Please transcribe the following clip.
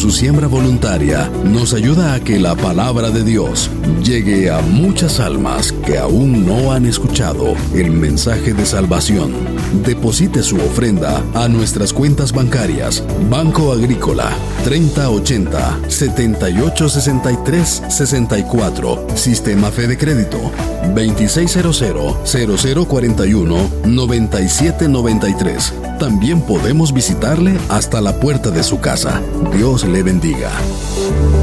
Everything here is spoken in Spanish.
su siembra voluntaria nos ayuda a que la palabra de Dios llegue a muchas almas que aún no han escuchado el mensaje de salvación. Deposite su ofrenda a nuestras cuentas bancarias: Banco Agrícola 3080-7863-64, Sistema Fede Crédito 2600-0041-9793. También podemos visitarle hasta la puerta de su casa. Dios le bendiga.